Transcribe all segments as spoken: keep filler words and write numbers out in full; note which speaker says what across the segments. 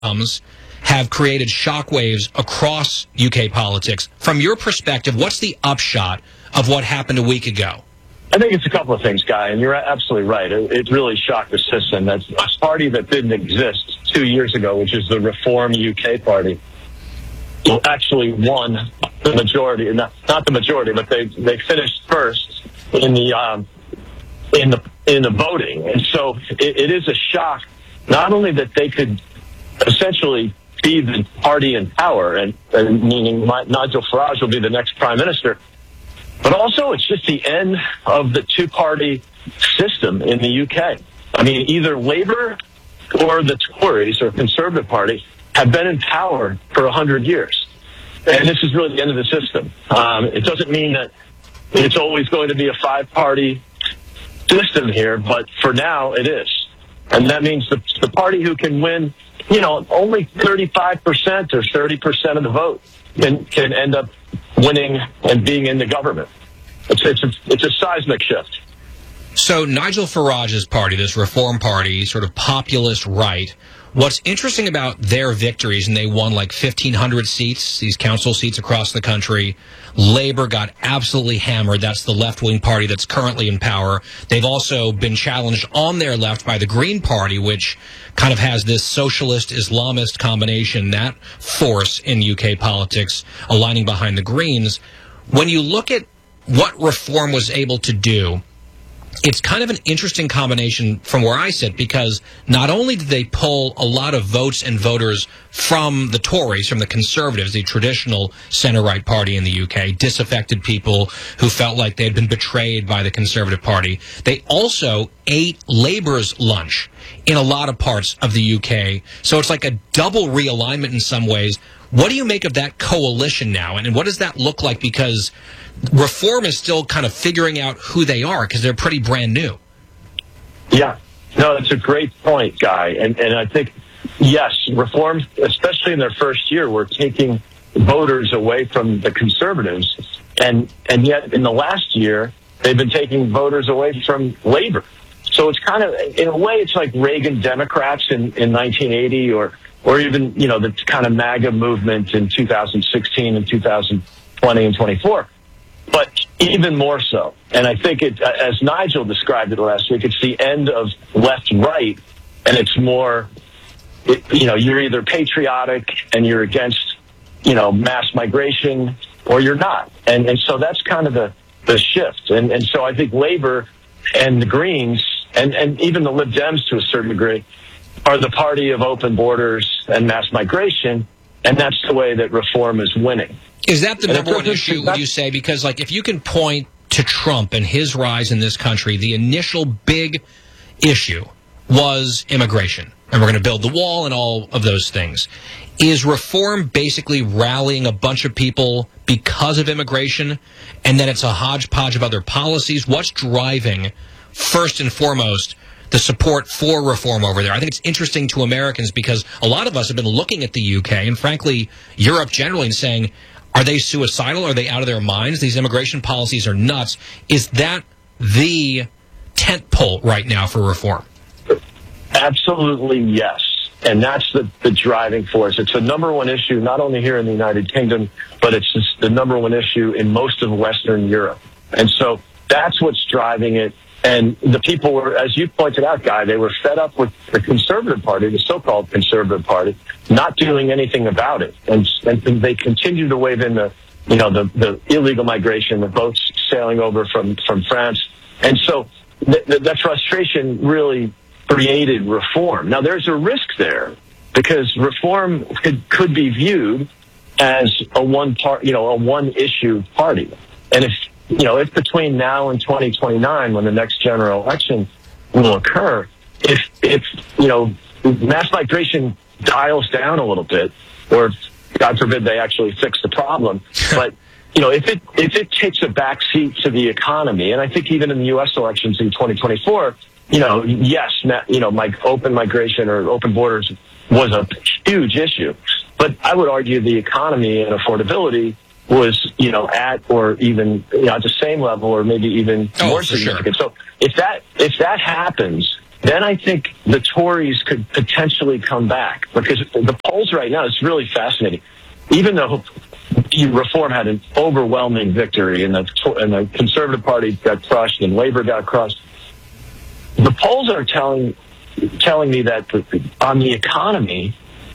Speaker 1: outcomes have created shockwaves across U K politics. From your perspective, what's the upshot of what happened a week ago?
Speaker 2: I think it's a couple of things, Guy, and you're absolutely right. It, it really shocked the system. That's a party that didn't exist two years ago, which is the Reform U K Party, actually won the majority, not, not the majority, but they they finished first in the um, in the in the voting, and so it, it is a shock. Not only that they could essentially be the party in power, and, and meaning Nigel Farage will be the next prime minister, but also it's just the end of the two-party system in the U K. I mean, either Labour or the Tories or Conservative Party have been in power for a hundred years. And this is really the end of the system. Um, it doesn't mean that it's always going to be a five-party system here, but for now it is. And that means the, the party who can win, you know, only thirty-five percent or thirty percent of the vote can, can end up winning and being in the government. It's, it's, a, it's a seismic shift.
Speaker 1: So Nigel Farage's party, this Reform Party, sort of populist right, what's interesting about their victories, and they won like fifteen hundred seats, these council seats across the country. Labour got absolutely hammered. That's the left-wing party that's currently in power. They've also been challenged on their left by the Green Party, which kind of has this socialist Islamist combination, that force in U K politics aligning behind the Greens. When you look at what Reform was able to do, it's kind of an interesting combination from where I sit, because not only did they pull a lot of votes and voters from the Tories, from the Conservatives, the traditional center-right party in the U K, disaffected people who felt like they had been betrayed by the Conservative Party, they also ate Labour's lunch in a lot of parts of the U K. So it's like a double realignment in some ways. What do you make of that coalition now, and what does that look like? Because Reform is still kind of figuring out who they are, because they're pretty brand new.
Speaker 2: Yeah. No, it's a great point, Guy. And, and I think, yes, Reform, especially in their first year, were taking voters away from the Conservatives. And, and yet, in the last year, they've been taking voters away from Labour. So it's kind of, in a way, it's like Reagan Democrats in, in nineteen eighty, or or even, you know, the kind of MAGA movement in two thousand sixteen and two thousand twenty and twenty-four. But even more so. And I think it, as Nigel described it last week, it's the end of left-right, and it's more, it, you know, you're either patriotic and you're against, you know, mass migration, or you're not. And and so that's kind of the, the shift. And and so I think Labour and the Greens, and, and even the Lib Dems to a certain degree, are the party of open borders and mass migration, and that's the way that Reform is winning.
Speaker 1: Is that the and number one issue, would you say? Because, like, if you can point to Trump and his rise in this country, the initial big issue was immigration, and we're going to build the wall and all of those things. Is Reform basically rallying a bunch of people because of immigration, and then it's a hodgepodge of other policies? What's driving, first and foremost, the support for Reform over there? I think it's interesting to Americans, because a lot of us have been looking at the U K and, frankly, Europe generally, and saying, are they suicidal? Are they out of their minds? These immigration policies are nuts. Is that the tentpole right now for Reform?
Speaker 2: Absolutely, yes. And that's the, the driving force. It's the number one issue, not only here in the United Kingdom, but it's just the number one issue in most of Western Europe. And so that's what's driving it. And the people were, as you pointed out, Guy, they were fed up with the Conservative Party, the so-called Conservative Party, not doing anything about it. And, and they continued to wave in the, you know, the, the illegal migration, the boats sailing over from, from France. And so th- th- that frustration really created Reform. Now, there's a risk there, because Reform could, could be viewed as a one part, you know, a one issue party. And if, you know, if between now and twenty twenty-nine, when the next general election will occur, if, if, you know, mass migration dials down a little bit, or God forbid they actually fix the problem, but, you know, if it, if it takes a back seat to the economy, and I think even in the U S elections in twenty twenty-four, you know, yes, you know, my open migration or open borders was a huge issue, but I would argue the economy and affordability was, you know, at or even, you know, at the same level, or maybe even
Speaker 1: oh,
Speaker 2: more significant.
Speaker 1: Sure.
Speaker 2: So if that if that happens, then I think the Tories could potentially come back, because the polls right now, it's really fascinating. Even though Reform had an overwhelming victory and the, and the Conservative Party got crushed and Labor got crushed, the polls are telling telling me that the, on the economy,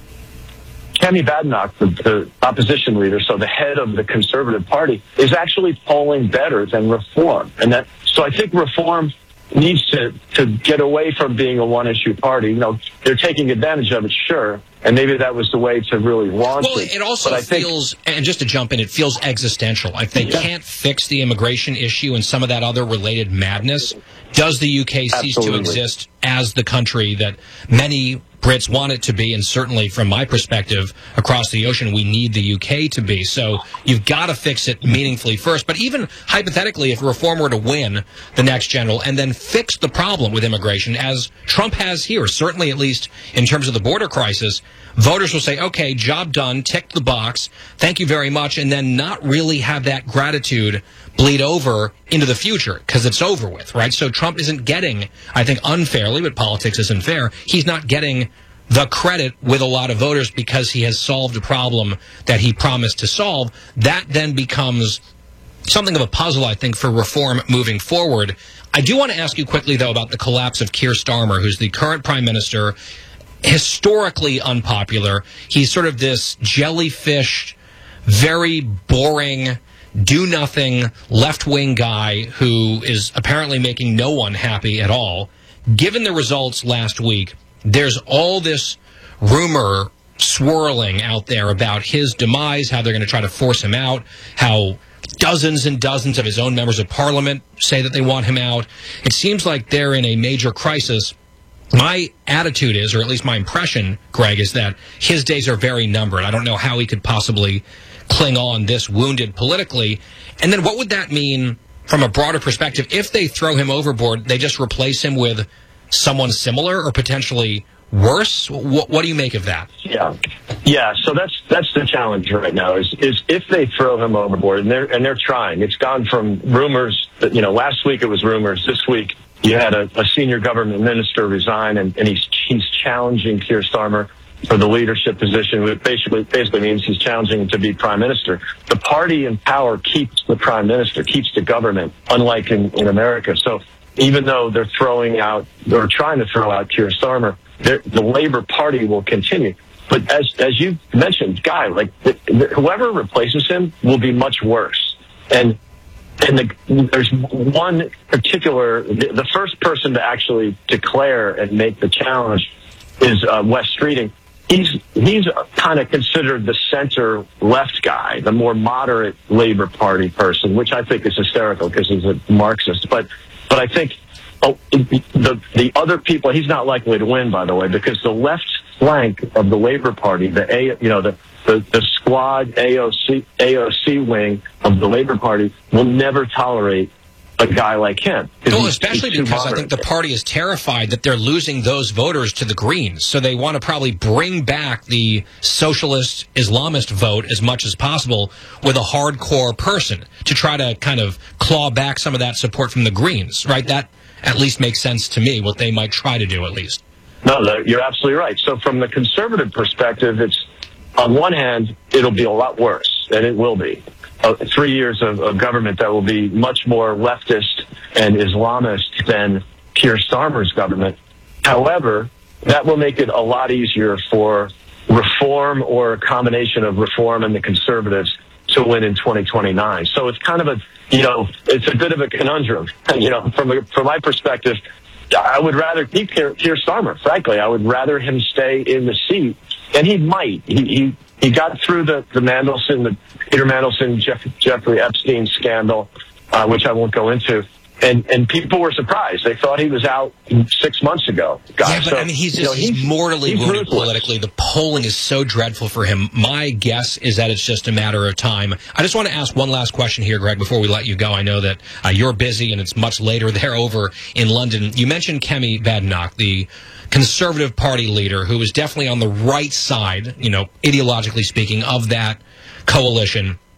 Speaker 2: Kemi Badenoch, the, the opposition leader, so the head of the Conservative Party, is actually polling better than Reform. And that, so I think Reform needs to, to get away from being a one-issue party. You know, they're taking advantage of it, sure, and maybe that was the way to really launch
Speaker 1: well,
Speaker 2: it.
Speaker 1: Well, it also
Speaker 2: but I
Speaker 1: feels, think, and just to jump in, it feels existential. Like they
Speaker 2: yeah.
Speaker 1: can't fix the immigration issue and some of that other related madness. Does the U K cease
Speaker 2: Absolutely.
Speaker 1: to exist as the country that many Brits want it to be, and certainly from my perspective across the ocean, we need the U K to be. So you've got to fix it meaningfully first. But even hypothetically, if Reform were to win the next general and then fix the problem with immigration, as Trump has here, certainly at least in terms of the border crisis, voters will say, okay, job done, tick the box, thank you very much, and then not really have that gratitude bleed over into the future because it's over with, right? So Trump isn't getting, I think unfairly, but politics isn't fair, he's not getting the credit with a lot of voters because he has solved a problem that he promised to solve. That then becomes something of a puzzle, I think, for Reform moving forward. I do want to ask you quickly, though, about the collapse of Keir Starmer, who's the current prime minister, historically unpopular. He's sort of this jellyfish, very boring, do-nothing, left-wing guy who is apparently making no one happy at all. Given the results last week, there's all this rumor swirling out there about his demise, how they're going to try to force him out, how dozens and dozens of his own members of parliament say that they want him out. It seems like they're in a major crisis. My attitude is, or at least my impression, Greg, is that his days are very numbered. I don't know how he could possibly cling on this wounded politically. And then what would that mean from a broader perspective? If they throw him overboard, they just replace him with someone similar or potentially worse? What, what do you make of that?
Speaker 2: Yeah, yeah. So that's that's the challenge right now. Is is if they throw him overboard, and they're and they're trying. It's gone from rumors that, you know, last week it was rumors. This week you had a, a senior government minister resign, and, and he's he's challenging Keir Starmer for the leadership position, which basically basically means he's challenging him to be prime minister. The party in power keeps the prime minister, keeps the government, unlike in, in America. So even though they're throwing out, or trying to throw out Keir Starmer, the Labor Party will continue. But as as you mentioned, Guy, like the, the, whoever replaces him will be much worse. And and the, there's one particular, the, the first person to actually declare and make the challenge is uh, Wes Streeting. He's he's kind of considered the center left guy, the more moderate Labor Party person, which I think is hysterical because he's a Marxist. But but I think oh, the the other people, he's not likely to win, by the way, because the left flank of the Labor Party, the A, you know, the the, the squad A O C A O C wing of the Labor Party will never tolerate a guy like him.
Speaker 1: Well, especially because I think the party is terrified that they're losing those voters to the Greens. So they want to probably bring back the socialist Islamist vote as much as possible with a hardcore person to try to kind of claw back some of that support from the Greens, right? That at least makes sense to me, what they might try to do at least.
Speaker 2: No, you're absolutely right. So from the conservative perspective, it's on one hand, it'll be a lot worse, and it will be. Uh, three years of, of government that will be much more leftist and Islamist than Keir Starmer's government. However, that will make it a lot easier for Reform, or a combination of Reform and the Conservatives, to win in twenty twenty-nine. So it's kind of a, you know, it's a bit of a conundrum. You know, from a, from my perspective, I would rather keep Keir, Keir Starmer. Frankly, I would rather him stay in the seat, and he might. He he, he got through the the Mandelson, the Peter Mandelson, Jeff, Jeffrey Epstein scandal, uh, which I won't go into. And and people were surprised. They thought he was out six months ago. Gosh,
Speaker 1: yeah, but
Speaker 2: so,
Speaker 1: I mean, he's just
Speaker 2: you know,
Speaker 1: he's, he's mortally
Speaker 2: he's
Speaker 1: wounded
Speaker 2: ruthless.
Speaker 1: politically. The polling is so dreadful for him. My guess is that it's just a matter of time. I just want to ask one last question here, Greg, before we let you go. I know that uh, you're busy and it's much later there over in London. You mentioned Kemi Badenoch, the Conservative Party leader, who is definitely on the right side, you know, ideologically speaking, of that coalition.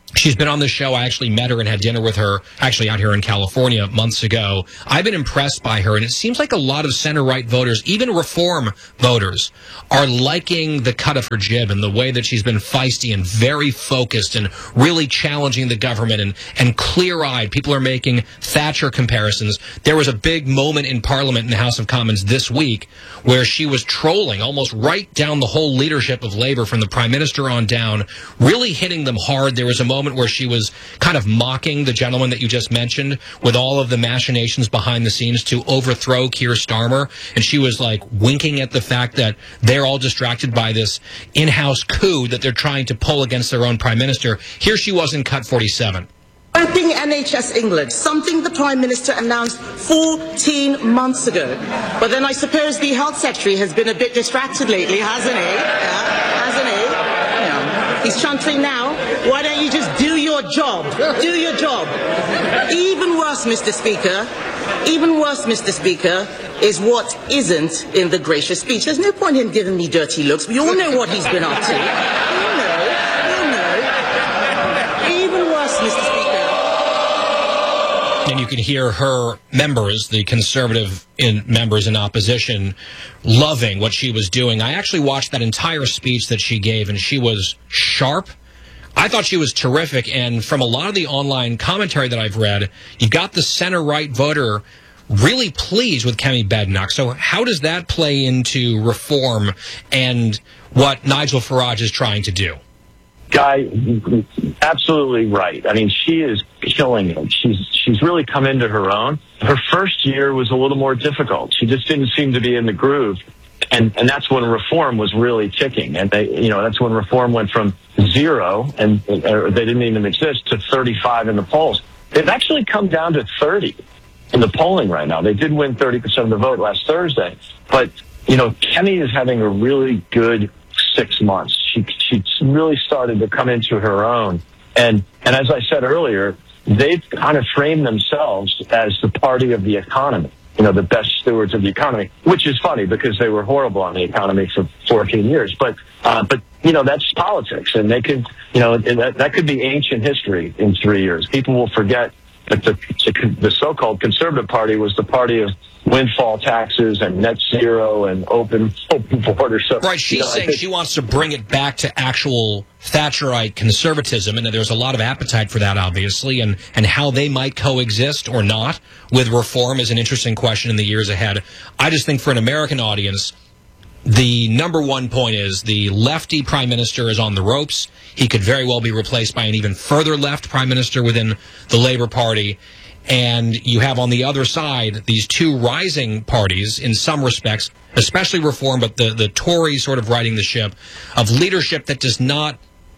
Speaker 1: She's been on the show. I actually met her and had dinner with her, actually out here in California months ago. I've been impressed by her, and it seems like a lot of center-right voters, even reform voters, are liking the cut of her jib and the way that she's been feisty and very focused and really challenging the government and, and clear-eyed. People are making Thatcher comparisons. There was a big moment in Parliament in the House of Commons this week where she was trolling almost right down the whole leadership of Labour from the Prime Minister on down, really hitting them hard. There was a moment where she was kind of mocking the gentleman that you just mentioned with all of the machinations behind the scenes to overthrow Keir Starmer. And she was like winking at the fact that they're all distracted by this in-house coup that they're trying to pull against their own prime minister. Here she was in Cut forty-seven.
Speaker 3: Opening N H S England, something the Prime Minister announced fourteen months ago. But then I suppose the Health Secretary has been a bit distracted lately, hasn't he? Yeah, hasn't he? Yeah. He's chanting now, why don't you just do your job? Do your job. Even worse, Mister Speaker, even worse, Mister Speaker, is what isn't in the gracious speech. There's no point in giving me dirty looks. We all know what he's been up to. We all know. We all know. Even worse, Mister Speaker.
Speaker 1: And you can hear her members, the conservative in members in opposition, loving what she was doing. I actually watched that entire speech that she gave, and she was sharp. I thought she was terrific, and from a lot of the online commentary that I've read, you've got the center-right voter really pleased with Kemi Badenoch. So how does that play into reform and what Nigel Farage is trying to do?
Speaker 2: Guy, absolutely right. I mean, she is killing it. She's she's really come into her own. Her first year was a little more difficult. She just didn't seem to be in the groove. And and that's when reform was really ticking. And they, you know, that's when reform went from zero, and or they didn't even exist, to thirty-five in the polls. They've actually come down to thirty in the polling right now. They did win thirty percent of the vote last Thursday. But, you know, Kemi is having a really good six months. She she really started to come into her own. And and as I said earlier, they've kind of framed themselves as the party of the economy. You know, the best stewards of the economy, which is funny because they were horrible on the economy for fourteen years. But, uh, but you know, that's politics, and they could, you know, that, that could be ancient history in three years. People will forget that the, the so-called Conservative Party was the party of windfall taxes and net zero and open open borders. So,
Speaker 1: right, she's you know, saying think, she wants to bring it back to actual Thatcherite conservatism, and there's a lot of appetite for that, obviously, and, and how they might coexist or not with reform is an interesting question in the years ahead. I just think for an American audience, the number one point is the lefty prime minister is on the ropes. He could very well be replaced by an even further left prime minister within the Labour Party. And you have on the other side these two rising parties in some respects, especially reform, but the, the Tories sort of riding the ship of leadership that does not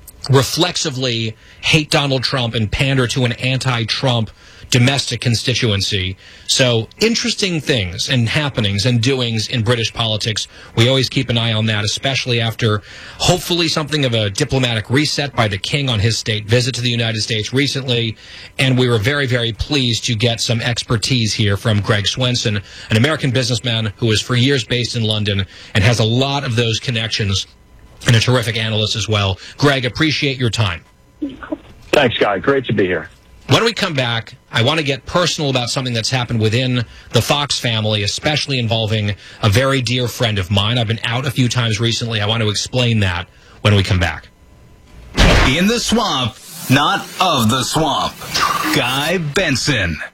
Speaker 1: reflexively hate Donald Trump and pander to an anti-Trump domestic constituency. So interesting things and happenings and doings in British politics. We always keep an eye on that, especially after hopefully something of a diplomatic reset by the King on his state visit to the United States recently. And we were very, very pleased to get some expertise here from Greg Swenson, an American businessman who was for years based in London and has a lot of those connections, and a terrific analyst as well. Greg, appreciate your time.
Speaker 2: Thanks, Guy. Great to be here.
Speaker 1: When we come back, I want to get personal about something that's happened within the Fox family, especially involving a very dear friend of mine. I've been out a few times recently. I want to explain that when we come back.
Speaker 4: In the swamp, not of the swamp. Guy Benson.